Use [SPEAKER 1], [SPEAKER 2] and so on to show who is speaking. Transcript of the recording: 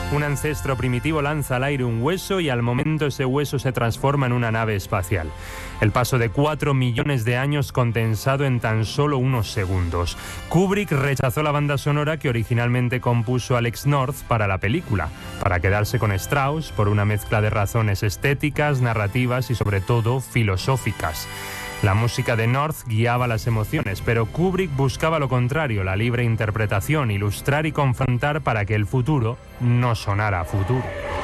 [SPEAKER 1] Un ancestro primitivo lanza al aire un hueso y al momento ese hueso se transforma en una nave espacial. El paso de 4 millones de años condensado en tan solo unos segundos. Kubrick rechazó la banda sonora que originalmente compuso Alex North para la película, para quedarse con Strauss por una mezcla de razones estéticas, narrativas y sobre todo filosóficas. La música de North guiaba las emociones, pero Kubrick buscaba lo contrario, la libre interpretación, ilustrar y confrontar para que el futuro no sonara a futuro.